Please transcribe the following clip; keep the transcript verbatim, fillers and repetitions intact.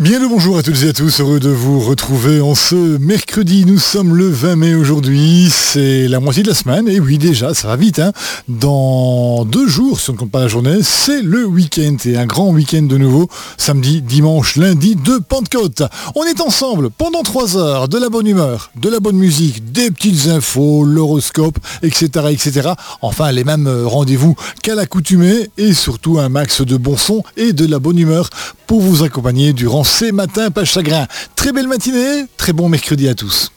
Bien le bonjour à toutes et à tous, heureux de vous retrouver en ce mercredi. Nous sommes le vingt mai aujourd'hui, c'est la moitié de la semaine, et oui déjà, ça va vite, hein. Dans deux jours, si on ne compte pas la journée, c'est le week-end, et un grand week-end de nouveau, samedi, dimanche, lundi de Pentecôte. On est ensemble pendant trois heures, de la bonne humeur, de la bonne musique, des petites infos, l'horoscope, et cetera, et cetera. Enfin, les mêmes rendez-vous qu'à l'accoutumée, et surtout un max de bon son et de la bonne humeur pour vous accompagner durant ces matins pas chagrin. Très belle matinée, très bon mercredi à tous.